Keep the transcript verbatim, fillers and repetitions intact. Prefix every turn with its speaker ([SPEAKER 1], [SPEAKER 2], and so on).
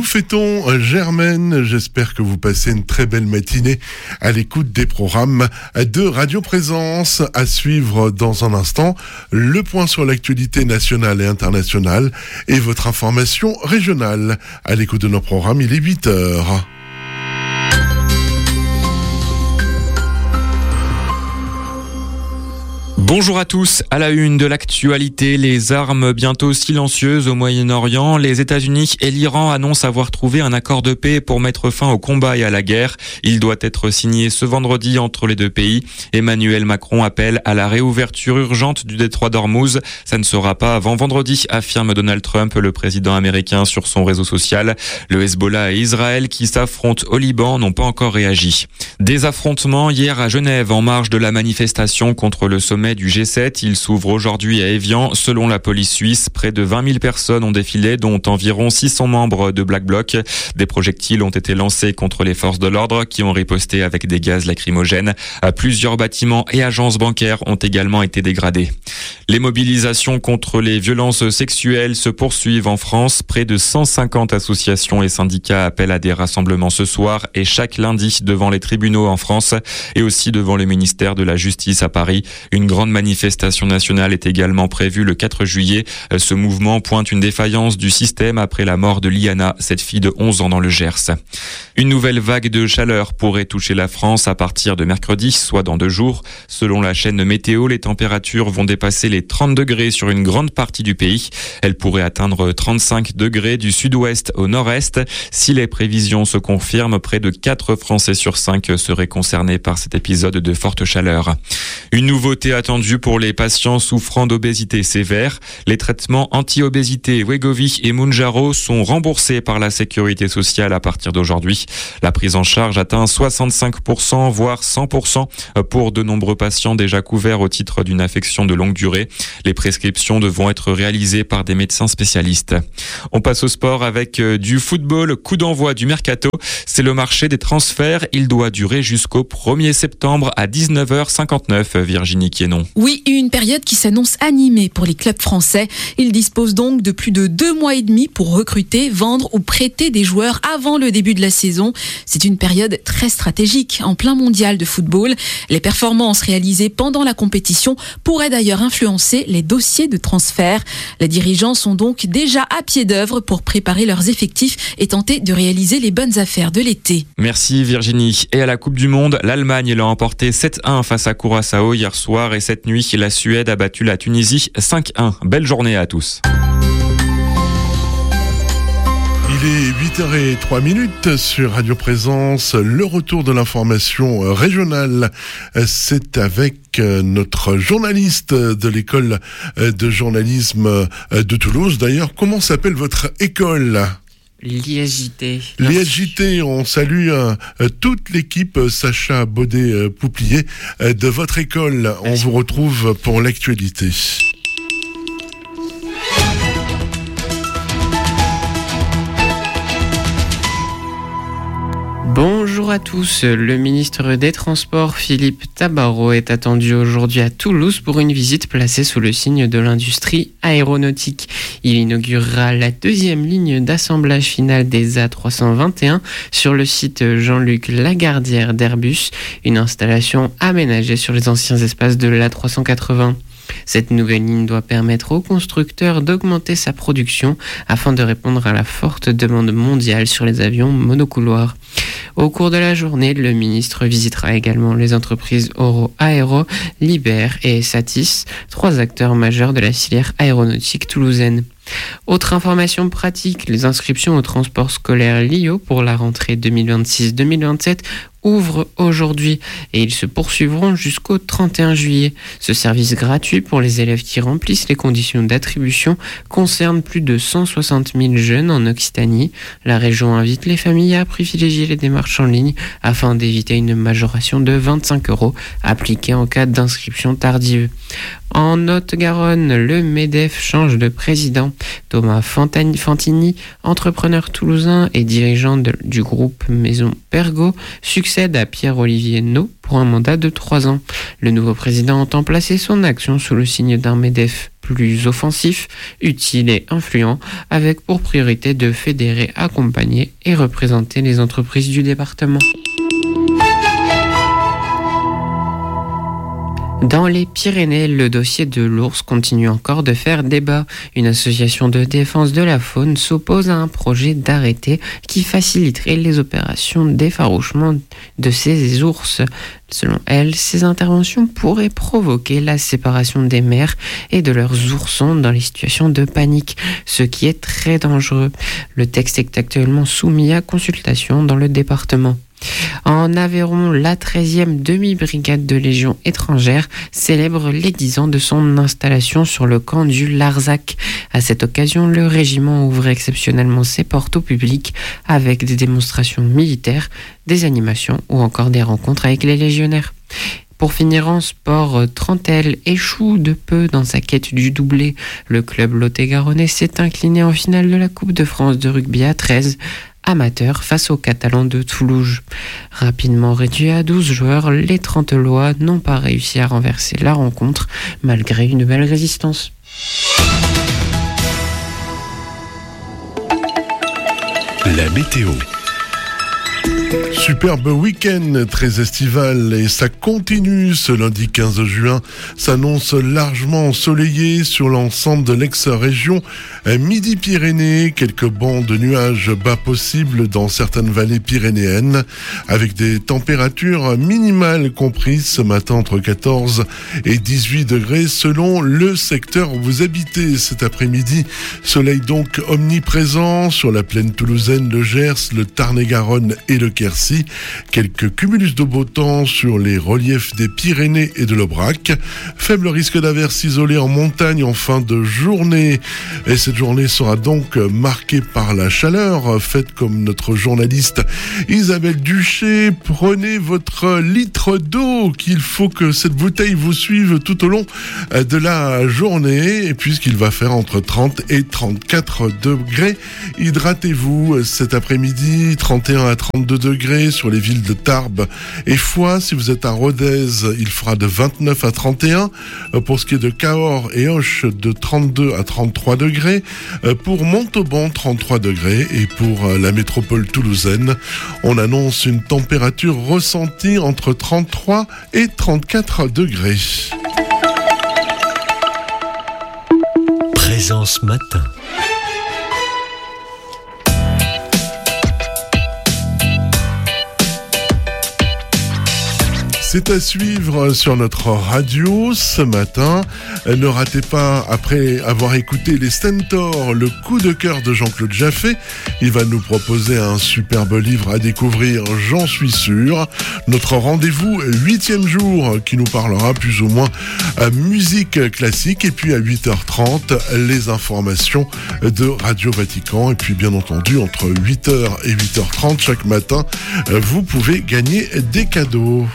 [SPEAKER 1] fêtons Germaine, j'espère que vous passez une très belle matinée à l'écoute des programmes de Radio Présence. À suivre dans un instant, le point sur l'actualité nationale et internationale et votre information régionale. À l'écoute de nos programmes, il est huit heures.
[SPEAKER 2] Bonjour à tous, à la une de l'actualité, les armes bientôt silencieuses au Moyen-Orient. Les États-Unis et l'Iran annoncent avoir trouvé un accord de paix pour mettre fin au combat et à la guerre. Il doit être signé ce vendredi entre les deux pays. Emmanuel Macron appelle à la réouverture urgente du détroit d'Ormuz. Ça ne sera pas avant vendredi, affirme Donald Trump, le président américain, sur son réseau social. Le Hezbollah et Israël, qui s'affrontent au Liban, n'ont pas encore réagi. Des affrontements hier à Genève en marge de la manifestation contre le sommet du G sept. Il s'ouvre aujourd'hui à Évian. Selon la police suisse, près de vingt mille personnes ont défilé, dont environ six cents membres de Black Bloc. Des projectiles ont été lancés contre les forces de l'ordre qui ont riposté avec des gaz lacrymogènes. Plusieurs bâtiments et agences bancaires ont également été dégradés. Les mobilisations contre les violences sexuelles se poursuivent en France. Près de cent cinquante associations et syndicats appellent à des rassemblements ce soir et chaque lundi devant les tribunaux en France et aussi devant le ministère de la Justice à Paris. Une grande manifestation nationale est également prévue le quatre juillet. Ce mouvement pointe une défaillance du système après la mort de Liana, cette fille de onze ans dans le Gers. Une nouvelle vague de chaleur pourrait toucher la France à partir de mercredi, soit dans deux jours. Selon la chaîne météo, les températures vont dépasser les trente degrés sur une grande partie du pays. Elles pourraient atteindre trente-cinq degrés du sud-ouest au nord-est. Si les prévisions se confirment, près de quatre Français sur cinq seraient concernés par cet épisode de forte chaleur. Une nouveauté attendue pour les patients souffrant d'obésité sévère. Les traitements anti-obésité Wegovy et Mounjaro sont remboursés par la sécurité sociale à partir d'aujourd'hui. La prise en charge atteint soixante-cinq pour cent, voire cent pour cent pour de nombreux patients déjà couverts au titre d'une affection de longue durée. Les prescriptions devront être réalisées par des médecins spécialistes. On passe au sport avec du football. Coup d'envoi du mercato. C'est le marché des transferts. Il doit durer jusqu'au premier septembre à dix-neuf heures cinquante-neuf. Virginie Quénon.
[SPEAKER 3] Oui, une période qui s'annonce animée pour les clubs français. Ils disposent donc de plus de deux mois et demi pour recruter, vendre ou prêter des joueurs avant le début de la saison. C'est une période très stratégique en plein mondial de football. Les performances réalisées pendant la compétition pourraient d'ailleurs influencer les dossiers de transfert. Les dirigeants sont donc déjà à pied d'œuvre pour préparer leurs effectifs et tenter de réaliser les bonnes affaires de l'été.
[SPEAKER 2] Merci Virginie. Et à la Coupe du Monde, l'Allemagne l'a emporté sept un face à Curaçao hier soir et cette nuit, la Suède a battu la Tunisie cinq un. Belle journée à tous.
[SPEAKER 1] Il est huit heures trois sur Radio Présence. Le retour de l'information régionale, c'est avec notre journaliste de l'école de journalisme de Toulouse. D'ailleurs, comment s'appelle votre école ?
[SPEAKER 4] L'I S J T.
[SPEAKER 1] L'I S J T, on salue euh, toute l'équipe Sacha Baudet-Pouplier euh, de votre école. On vous retrouve pour l'actualité.
[SPEAKER 4] Bonjour à tous, le ministre des Transports Philippe Tabarot est attendu aujourd'hui à Toulouse pour une visite placée sous le signe de l'industrie aéronautique. Il inaugurera la deuxième ligne d'assemblage final des A trois cent vingt et un sur le site Jean-Luc Lagardière d'Airbus, une installation aménagée sur les anciens espaces de l'A trois cent quatre-vingts. Cette nouvelle ligne doit permettre au constructeur d'augmenter sa production afin de répondre à la forte demande mondiale sur les avions monocouloirs. Au cours de la journée, le ministre visitera également les entreprises Oro Aéro, Liber et Satis, trois acteurs majeurs de la filière aéronautique toulousaine. Autre information pratique, les inscriptions au transport scolaire L I O pour la rentrée deux mille vingt-six deux mille vingt-sept ouvrent aujourd'hui et ils se poursuivront jusqu'au trente et un juillet. Ce service gratuit pour les élèves qui remplissent les conditions d'attribution concerne plus de cent soixante mille jeunes en Occitanie. La région invite les familles à privilégier les démarches en ligne afin d'éviter une majoration de vingt-cinq euros appliquée en cas d'inscription tardive. En Haute-Garonne, le MEDEF change de président. Thomas Fantini, entrepreneur toulousain et dirigeant de, du groupe Maison Pergaud, succède à Pierre-Olivier Naud pour un mandat de trois ans. Le nouveau président entend placer son action sous le signe d'un MEDEF plus offensif, utile et influent, avec pour priorité de fédérer, accompagner et représenter les entreprises du département. Dans les Pyrénées, le dossier de l'ours continue encore de faire débat. Une association de défense de la faune s'oppose à un projet d'arrêté qui faciliterait les opérations d'effarouchement de ces ours. Selon elle, ces interventions pourraient provoquer la séparation des mères et de leurs oursons dans les situations de panique, ce qui est très dangereux. Le texte est actuellement soumis à consultation dans le département. En Aveyron, la treizième demi-brigade de Légion étrangère célèbre les dix ans de son installation sur le camp du Larzac. À cette occasion, le régiment ouvre exceptionnellement ses portes au public avec des démonstrations militaires, des animations ou encore des rencontres avec les légionnaires. Pour finir en sport, Trentel échoue de peu dans sa quête du doublé. Le club lot-et-garonnais s'est incliné en finale de la Coupe de France de rugby à treize amateurs face aux Catalans de Toulouse. Rapidement réduit à douze joueurs, les Trentelois n'ont pas réussi à renverser la rencontre malgré une belle résistance.
[SPEAKER 1] La météo. Superbe week-end très estival et ça continue ce lundi quinze juin. S'annonce largement ensoleillé sur l'ensemble de l'ex-région Midi-Pyrénées. Quelques bancs de nuages bas possibles dans certaines vallées pyrénéennes avec des températures minimales comprises ce matin entre quatorze et dix-huit degrés selon le secteur où vous habitez. Cet après-midi, soleil donc omniprésent sur la plaine toulousaine, le Gers, le Tarn-et-Garonne et le Quercy. Quelques cumulus de beau temps sur les reliefs des Pyrénées et de l'Aubrac. Faible risque d'averses isolées en montagne en fin de journée. Et cette journée sera donc marquée par la chaleur. Faites comme notre journaliste Isabelle Duché. Prenez votre litre d'eau, qu'il faut que cette bouteille vous suive tout au long de la journée. Et puisqu'il va faire entre trente et trente-quatre degrés. Hydratez-vous cet après-midi, trente et un à trente-deux degrés sur les villes de Tarbes et Foix. Si vous êtes à Rodez, il fera de vingt-neuf à trente et un. Pour ce qui est de Cahors et Auch, de trente-deux à trente-trois degrés. Pour Montauban, trente-trois degrés. Et pour la métropole toulousaine, on annonce une température ressentie entre trente-trois et trente-quatre degrés.
[SPEAKER 5] Présence matin.
[SPEAKER 1] C'est à suivre sur notre radio ce matin. Ne ratez pas, après avoir écouté les Stentors, le coup de cœur de Jean-Claude Jaffé. Il va nous proposer un superbe livre à découvrir, j'en suis sûr. Notre rendez-vous, huitième jour, qui nous parlera plus ou moins à musique classique. Et puis à huit heures trente, les informations de Radio Vatican. Et puis bien entendu, entre huit heures et huit heures trente chaque matin, vous pouvez gagner des cadeaux.